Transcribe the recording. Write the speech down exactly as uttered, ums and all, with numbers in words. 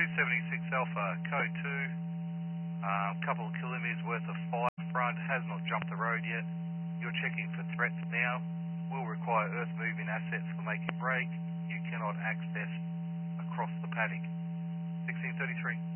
two seventy-six Alpha, code two, a uh, couple of kilometres worth of fire front, has not jumped the road yet. You're checking for threats now. Will require earth moving assets for making break. You cannot access across the paddock. sixteen thirty-three.